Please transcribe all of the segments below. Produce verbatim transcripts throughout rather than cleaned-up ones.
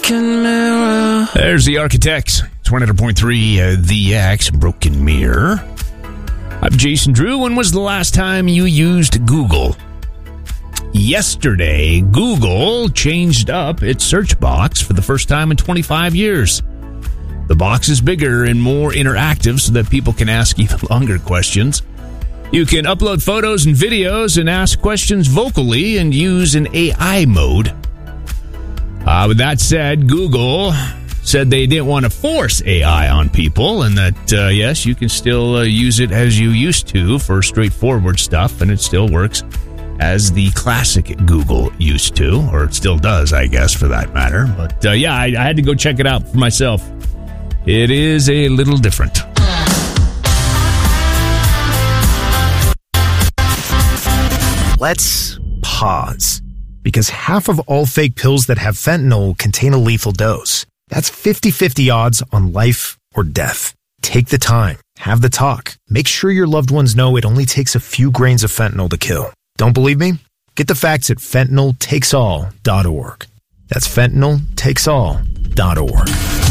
broken mirror. There's the Architects. It's one hundred point three uh, The X, Broken Mirror. I'm Jason Drew. When was the last time you used Google? Yesterday, Google changed up its search box for the first time in twenty-five years. The box is bigger and more interactive so that people can ask even longer questions. You can upload photos and videos and ask questions vocally and use an A I mode. Uh, with that said, Google said they didn't want to force A I on people and that, uh, yes, you can still uh, use it as you used to for straightforward stuff, and it still works as the classic Google used to, or it still does, I guess, for that matter. But, uh, yeah, I, I had to go check it out for myself. It is a little different. Let's pause. Because half of all fake pills that have fentanyl contain a lethal dose. That's fifty-fifty odds on life or death. Take the time. Have the talk. Make sure your loved ones know it only takes a few grains of fentanyl to kill. Don't believe me? Get the facts at fentanyl takes all dot org. That's fentanyl takes all dot org.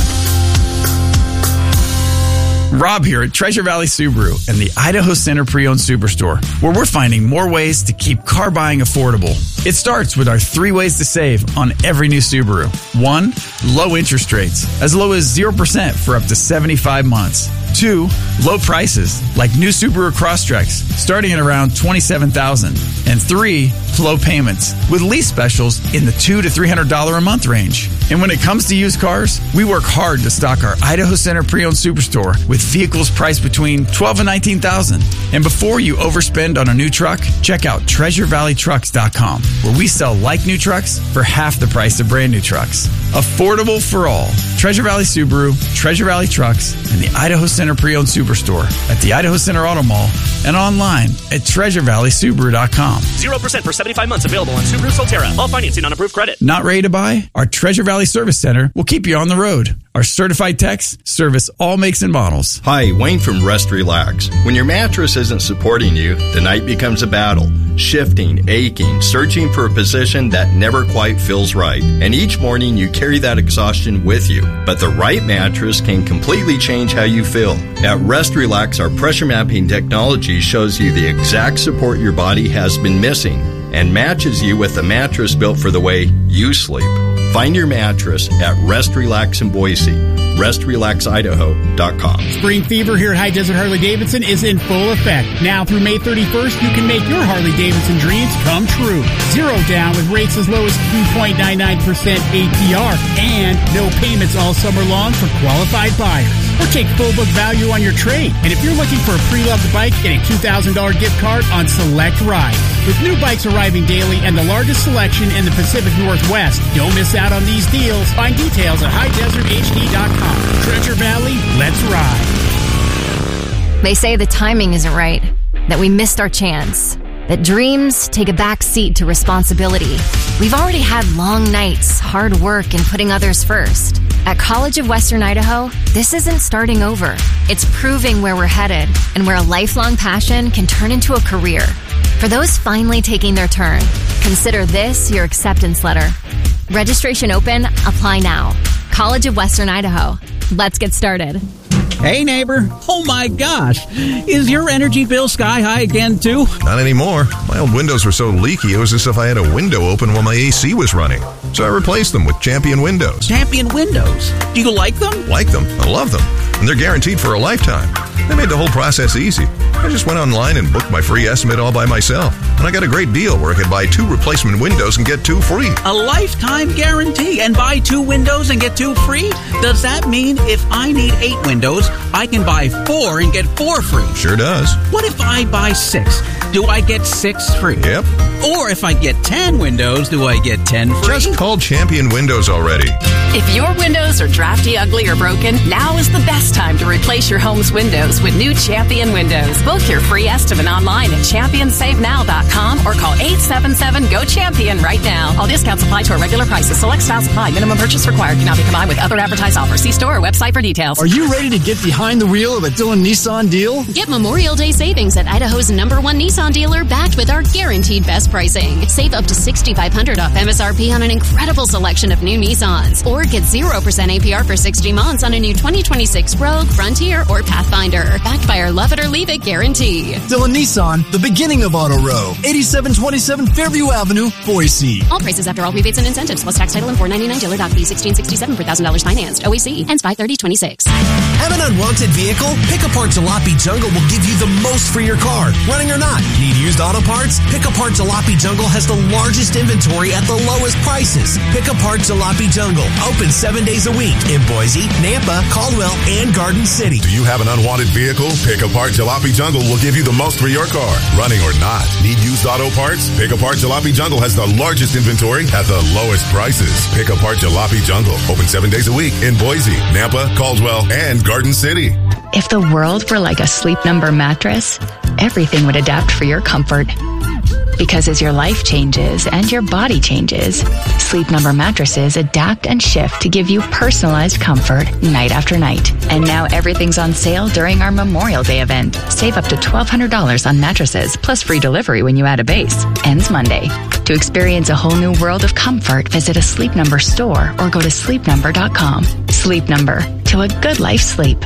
Rob here at Treasure Valley Subaru and the Idaho Center Pre-Owned Superstore, where we're finding more ways to keep car buying affordable. It starts with our three ways to save on every new Subaru. One, low interest rates, as low as zero percent for up to seventy-five months. Two, low prices, like new Subaru Crosstreks, starting at around twenty-seven thousand dollars. And three, low payments, with lease specials in the two hundred to three hundred dollars a month range. And when it comes to used cars, we work hard to stock our Idaho Center Pre-Owned Superstore with vehicles priced between twelve thousand dollars and nineteen thousand dollars. And before you overspend on a new truck, check out treasure valley trucks dot com, where we sell like new trucks for half the price of brand new trucks. Affordable for all. Treasure Valley Subaru, Treasure Valley Trucks, and the Idaho Center Pre-Owned Superstore at the Idaho Center Auto Mall and online at treasure valley subaru dot com. zero percent for seventy-five months available on Subaru Solterra. All financing on approved credit. Not ready to buy? Our Treasure Valley Service Center will keep you on the road. Our certified techs service all makes and models. Hi, Wayne from Rest Relax. When your mattress isn't supporting you, the night becomes a battle. Shifting, aching, searching for a position that never quite feels right. And each morning you carry that exhaustion with you. But the right mattress can completely change how you feel. At Rest Relax, our pressure mapping technology shows you the exact support your body has been missing and matches you with a mattress built for the way you sleep. Find your mattress at Rest Relax in Boise. rest relax idaho dot com. Spring fever here at High Desert Harley-Davidson is in full effect. Now through May thirty-first, you can make your Harley-Davidson dreams come true. Zero down with rates as low as two point nine nine percent A P R and no payments all summer long for qualified buyers. Or take full book value on your trade. And if you're looking for a pre-loved bike, get a two thousand dollars gift card on select rides. With new bikes arriving daily and the largest selection in the Pacific Northwest, don't miss out on these deals. Find details at high desert h d dot com. Treasure Valley, let's ride. They say the timing isn't right, that we missed our chance, that dreams take a back seat to responsibility. We've already had long nights, hard work, and putting others first. At College of Western Idaho, this isn't starting over. It's proving where we're headed and where a lifelong passion can turn into a career. For those finally taking their turn, consider this your acceptance letter. Registration open. Apply now. College of Western Idaho. Let's get started. Hey, neighbor. Oh, my gosh. Is your energy bill sky high again, too? Not anymore. My old windows were so leaky, it was as if I had a window open while my A C was running. So I replaced them with Champion Windows. Champion Windows? Do you like them? Like them. I love them. And they're guaranteed for a lifetime. They made the whole process easy. I just went online and booked my free estimate all by myself. And I got a great deal where I could buy two replacement windows and get two free. A lifetime guarantee and buy two windows and get two free? Does that mean if I need eight windows, I can buy four and get four free? Sure does. What if I buy six? Do I get six free? Yep. Or if I get ten windows, do I get ten free? Just call Champion Windows already. If your windows are drafty, ugly, or broken, now is the best time to replace your home's windows with new Champion Windows. Book your free estimate online at champion save now dot com or call eight seven seven, G O, CHAMPION right now. All discounts apply to our regular prices. Select styles apply. Minimum purchase required. Cannot be combined with other advertised offers. See store or website for details. Are you ready to get behind the wheel of a Dillon Nissan deal? Get Memorial Day savings at Idaho's number one Nissan dealer, backed with our guaranteed best pricing. Save up to six thousand five hundred dollars off M S R P on an incredible selection of new Nissans. Or get zero percent A P R for sixty months on a new twenty twenty-six Rogue, Frontier, or Pathfinder. Backed by our love it or leave it guarantee. Dillon Nissan, the beginning of Auto Row. eighty-seven twenty-seven Fairview Avenue, Boise. All prices after all rebates and incentives, plus tax title and four ninety-nine dealer doc fee, sixteen sixty-seven per one thousand dollars financed. O E C ends five thirty twenty-six. Have an unwanted vehicle? Pick Apart Jalopy Jungle will give you the most for your car, running or not. Need used auto parts? Pick Apart Jalopy Jungle has the largest inventory at the lowest prices. Pick Apart Jalopy Jungle, open seven days a week in Boise, Nampa, Caldwell, and Garden City. Do you have an unwanted vehicle? Pick Apart Jalopy Jungle will give you the most for your car, running or not. Need used auto parts? Pick Apart Jalopy Jungle has the largest inventory at the lowest prices. Pick Apart Jalopy Jungle, open seven days a week in Boise, Nampa, Caldwell, and Garden City. If the world were like a Sleep Number mattress, everything would adapt for your comfort. Because as your life changes and your body changes, Sleep Number mattresses adapt and shift to give you personalized comfort night after night. And now everything's on sale during our Memorial Day event. Save up to twelve hundred dollars on mattresses, plus free delivery when you add a base. Ends Monday. To experience a whole new world of comfort, visit a Sleep Number store or go to sleep number dot com. Sleep Number. To a good life sleep.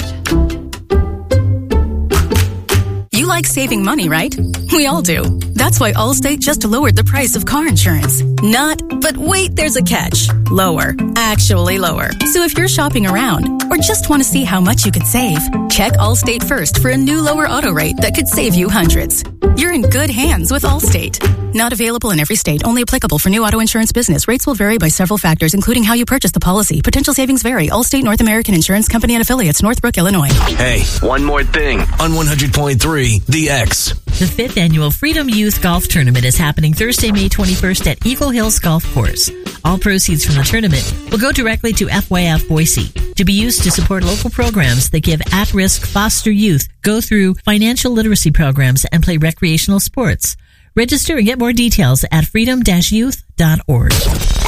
You like saving money, right? We all do. That's why Allstate just lowered the price of car insurance. Not, but wait, there's a catch. Lower. Actually lower. So if you're shopping around or just want to see how much you could save, check Allstate first for a new lower auto rate that could save you hundreds. You're in good hands with Allstate. Not available in every state. Only applicable for new auto insurance business. Rates will vary by several factors, including how you purchase the policy. Potential savings vary. Allstate North American Insurance Company and Affiliates, Northbrook, Illinois. Hey, one more thing. On one hundred point three, The X. The fifth annual Freedom Youth Golf Tournament is happening Thursday, May twenty-first at Eagle Hills Golf Course. All proceeds from the tournament will go directly to F Y F Boise to be used to support local programs that give at-risk foster youth go through financial literacy programs and play recreational sports. Register and get more details at freedom dash youth dot org.